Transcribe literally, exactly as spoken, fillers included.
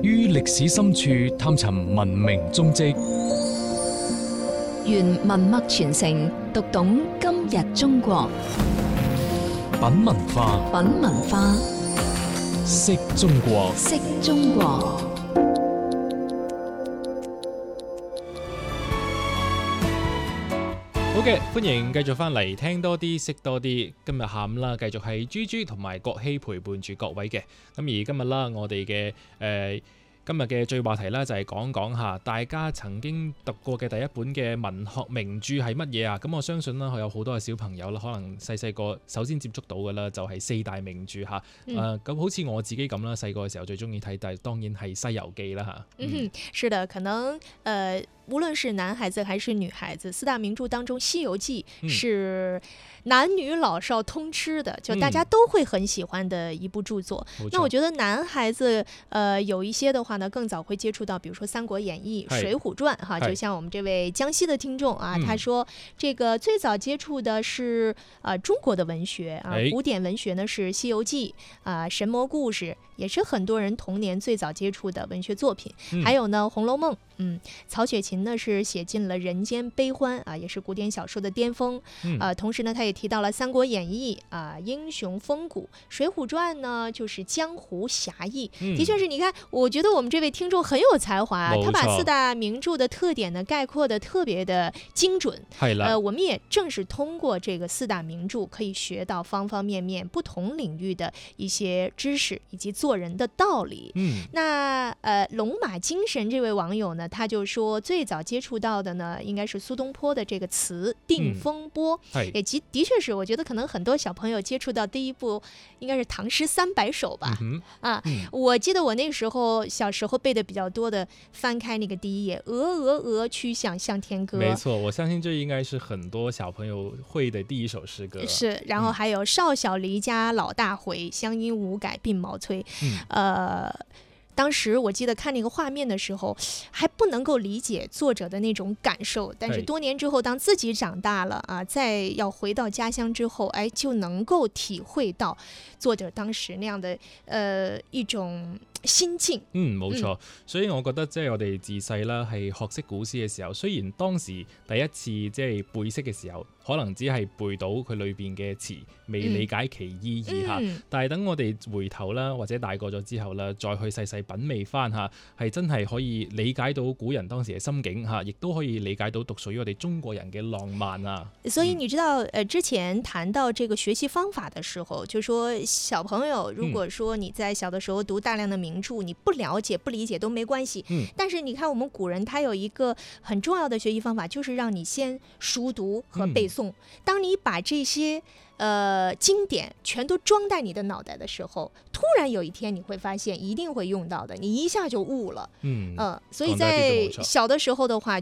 於歷史深處探尋文明蹤跡， 願文脈傳承，讀懂今日中國。 品文化， 品文化， 識中國， 識中國。 好嘅，歡迎繼續翻嚟聽多啲識多啲。今日下午啦，繼續係豬豬同埋國希陪伴住各位嘅。咁而今日啦，我哋嘅誒今日嘅最話題啦，就係講講下大家曾經讀過嘅第一本嘅文學名著係乜嘢啊？咁我相信啦，有好多嘅小朋友啦，可能細細個首先接觸到嘅啦，就係四大名著嚇。誒、嗯，咁、呃、好似我自己咁啦，細個嘅時候最中意睇，但係當然係《西遊記》啦嚇。 嗯，是的，可能誒。呃無論是男孩子還是女孩子，四大名著當中《西遊記》是男女老少通吃的，嗯、就大家都會很喜歡的一部著作。嗯、那我覺得男孩子呃有一些的話呢，更早會接觸到，比如說《三國演義》《水滸傳》哈，就像我們這位江西的聽眾啊，他說這個最早接觸的是呃中國的文學啊，古典文學呢是《西遊記》啊，《神魔故事》也是很多人童年最早接觸的文學作品。嗯、還有呢《紅樓夢》，嗯，曹雪芹呢是寫盡了人間悲歡啊，也是古典小說的巔峰。嗯、呃，同時呢，他也提到了《三國演義》啊，英雄風骨，《水滸傳》呢就是江湖俠義。嗯、的確是，你看，我覺得我們這位聽眾很有才華，他把四大名著的特點呢概括得特別的精準。係啦，呃，我們也正是通過這個四大名著，可以學到方方面面不同領域的一些知識以及做人的道理。嗯，那呃，龍馬精神這位網友呢，他就說最早接觸到的呢，應該是蘇東坡的這個詞《定風波》。嗯，也的的確是，我覺得可能很多小朋友接觸到第一部應該是《唐詩三百首》吧。嗯、啊，嗯、我記得我那個時候小時候背的比較多的，翻開那個第一頁，鵝鵝鵝，曲項向天歌。沒錯， 我相信這應該是很多小朋友會的第一首詩歌。 是，然後還有少小離家老大回，鄉音無改鬢毛衰。嗯，呃。當時我記得看那個畫面的時候，還不能夠理解作者的那種感受，但是多年之後，當自己長大了啊，再要回到家鄉之後，哎，就能夠體會到作者當時那樣的呃一種心境。 嗯，冇錯。嗯、所以我覺得即係我哋自細啦，係學識古詩嘅時候，雖然當時第一次即係背識嘅時候，可能只係背到佢裏邊嘅詞，未理解其意義嚇。嗯、但係等我哋回頭啦，或者大個咗之後啦，再去細細品味翻嚇，係真係可以理解到古人當時嘅心境嚇，亦都可以理解到獨屬於我哋中國人嘅浪漫啊。 所以你知道，呃，之前談到這個學習方法的時候，就說小朋友，如果說你在小的時候讀大量的名著，你不了解、不理解都沒關係。嗯。但是你看，我們古人他有一個很重要的學習方法，就是讓你先熟讀和背誦。嗯、當你把這些呃，經典全都裝在你的腦袋的時候，突然有一天你會發現一定會用到的，你一下就悟了。嗯，呃，所以在小的時候的話，